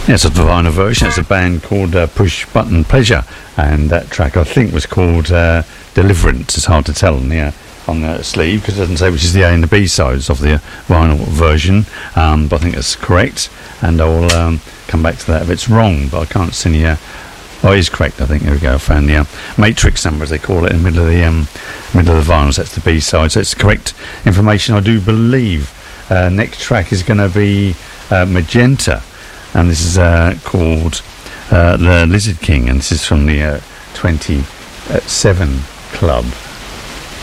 Yes, it's a vinyl version. It's a band called Push Button Pleasure, and that track I think was called Deliverance. It's hard to tell on the sleeve because it doesn't say which is the A and the B sides of the vinyl version, but I think that's correct, and I'll come back to that if it's wrong, but I can't see any. Oh, it is correct, I think. There we go. I found the matrix number, as they call it, in the middle of the vinyl. So that's the B side. So it's correct information, I do believe. Next track is going to be Magenta, and this is called The Lizard King, and this is from the 27 Club.